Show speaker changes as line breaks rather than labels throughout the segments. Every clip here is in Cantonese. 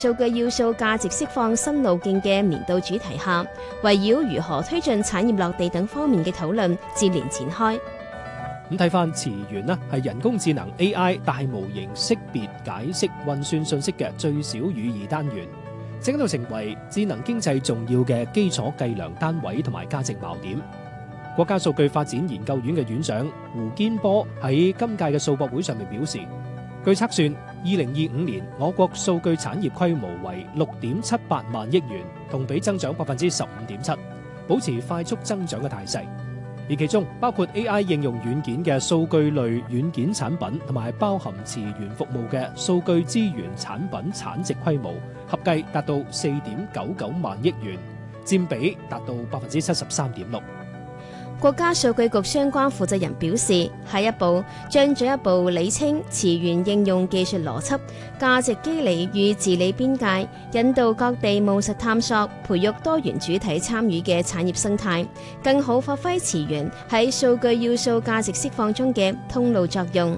數據要素價值釋放新路徑嘅年度主題下，圍繞如何推進產業落地等方面嘅討論接連展開。
咁睇翻詞源呢，係人工智能 AI 大模型識別、解釋、運算信息嘅最小語義單元，整到成為智能經濟重要嘅基礎計量單位同埋價值錨點。國家數據發展研究院嘅院長胡堅波喺今屆嘅數博會上面表示，據測算，2025年我國數據產業規模為6.78萬億元，同比增長15.7%，保持快速增長嘅態勢。而其中包括 AI 應用軟件嘅數據類軟件產品，同埋包含詞源服務嘅數據資源產品產值規模，合計達到4.99萬億元，佔比達到73.6%。
國家數據局相關負責人表示，下一步將進一步理清詞源應用技術邏輯、價值機理與治理邊界，引導各地務實探索，培育多元主體參與嘅產業生態，更好發揮詞源喺數據要素價值釋放中嘅通路作用。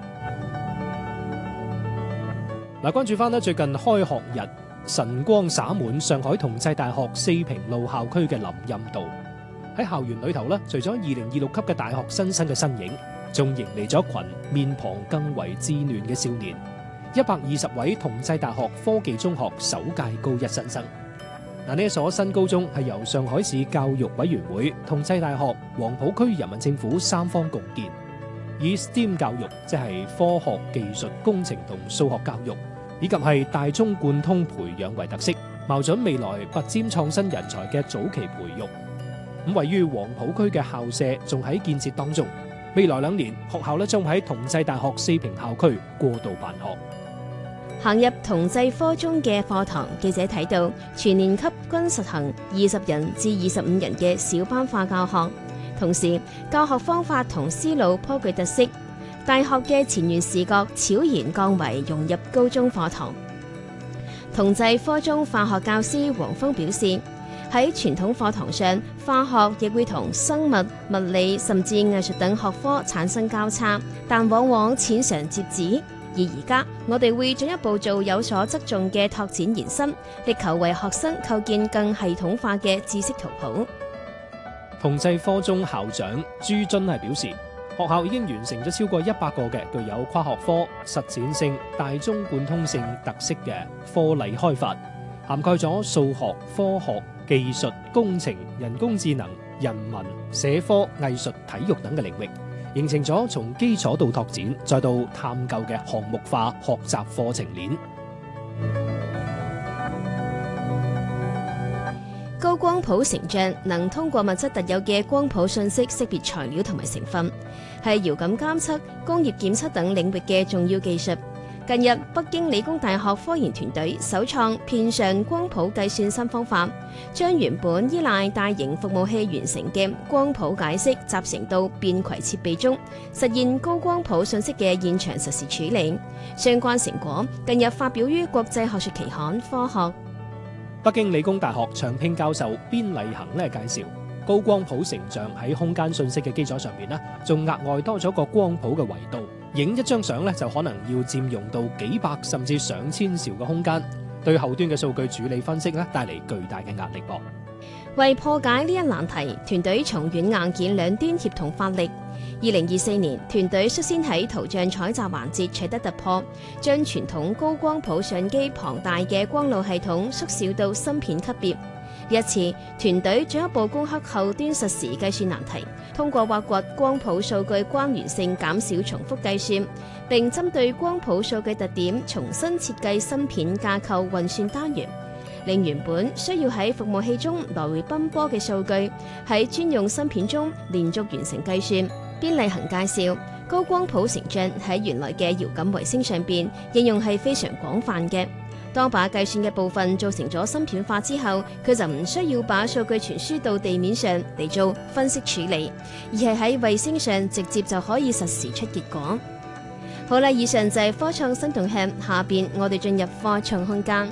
關注翻最近開學日，晨光灑滿上海同濟大學四平路校區嘅林蔭道。喺校園裏頭咧，除咗2026級嘅大學新生嘅身影，仲迎嚟咗一群面龐更為稚嫩嘅少年，120位同濟大學科技中學首屆高一新生。呢一所新高中係由上海市教育委員會、同濟大學、黃埔區人民政府三方共建，以 STEAM 教育，即係科學、技術、工程同數學教育，以及係大中貫通培養為特色，瞄準未來拔尖創新人才嘅早期培育。位於黃埔區嘅校舍仲喺建設當中，未來2年學校將喺同濟大學四平校區過渡辦學。
行入同濟科中嘅課堂，記者睇到全年級均實行20人至25人嘅小班化教學，同時教學方法同思路頗具特色。大學嘅前沿視覺悄然降維融入高中課堂。同濟科中化學教師黃峰表示，喺傳統課堂上，化學亦會同生物、物理甚至藝術等學科產生交叉，但往往淺嘗輒止。而家我哋會進一步做有所側重嘅拓展延伸，力求為學生構建更系統化嘅知識圖譜。
同濟科中校長朱津係表示，學校已經完成咗超過100個嘅具有跨學科、實踐性、大中貫通性特色嘅課例開發，涵蓋咗數學、科學、技術、工程、人工智能、人文、社科、藝術、體育等嘅領域，形成咗從基礎到拓展再到探究嘅項目化學習課程鏈。
高光譜成像能通過物質特有嘅光譜信息識別材料同埋成分，係遙感監測、工業檢測等領域嘅重要技術。近日，北京理工大學科研團隊首創片上光譜計算新方法，將原本依賴大型服務器完成嘅光譜解析集成到便攜設備中，實現高光譜信息嘅現場實時處理。相關成果近日發表於國際學術期刊《科學》。
北京理工大學長聘教授邊麗恒介紹，高光譜成像喺空間信息嘅基礎上面仲額外多咗個光譜嘅維度。影一張相就可能要佔用到幾百甚至上千兆嘅空間，對後端嘅數據處理分析帶嚟巨大嘅壓力噃。
為破解呢一難題，團隊從軟硬件兩端協同發力。2024年，團隊率先喺圖像採集環節取得突破，將傳統高光譜相機龐大嘅光路系統縮小到芯片級別。一次，團隊進一步攻克後端實時計算難題，通過挖掘光譜數據關聯性，減少重複計算，並針對光譜數據特點重新設計芯片架構運算單元，令原本需要喺服務器中來回奔波嘅數據喺專用芯片中連續完成計算。邊麗恒介紹，高光譜成像喺原來嘅遙感衛星上邊應用係非常廣泛嘅。當把計算嘅部分做成咗芯片化之後，佢就唔需要把數據傳輸到地面上嚟做分析處理，而係喺衛星上直接就可以實時出結果。好啦，以上就係科創新動向，下邊我哋進入科創空間。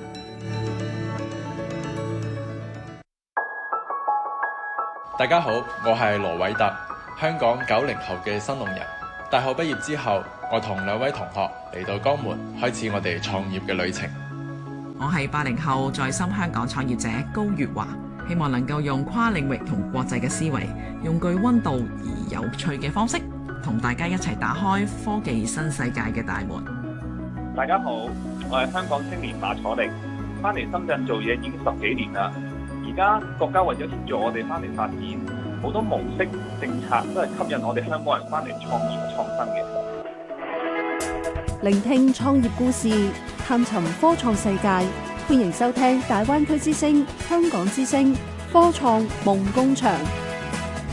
大家好，我係羅偉特，香港90後嘅新農人。大學畢業之後，我同2位同學嚟到江門，開始我哋創業嘅旅程。
我係80後在深香港創業者高月華，希望能夠用跨領域同國際嘅思維，用具溫度而有趣嘅方式，同大家一齊打開科技新世界嘅大門。
大家好，我係香港青年馬楚力，翻嚟深圳做嘢已經10幾年啦。而家國家為咗協助我哋翻嚟發展，好多模式政策都係吸引我哋香港人翻嚟創業創新嘅。
聆聽創業故事，探尋科創世界，歡迎收聽大灣區之聲、香港之聲科創夢工場。